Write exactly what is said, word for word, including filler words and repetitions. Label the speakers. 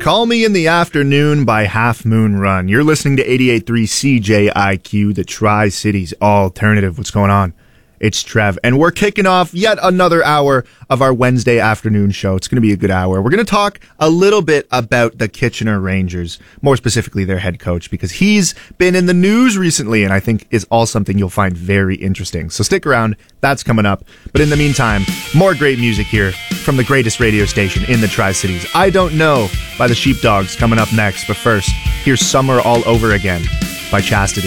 Speaker 1: Call Me in the Afternoon by Half Moon Run. You're listening to eighty-eight point three C J I Q, the Tri-Cities Alternative. What's going on? It's Trev, and we're kicking off yet another hour of our Wednesday afternoon show. It's going to be a good hour. We're going to talk a little bit about the Kitchener Rangers, more specifically their head coach, because he's been in the news recently, and I think is all something you'll find very interesting. So stick around. That's coming up. But in the meantime, more great music here from the greatest radio station in the Tri-Cities. I Don't Know by the Sheepdogs coming up next. But first, here's Summer All Over Again by Chastity.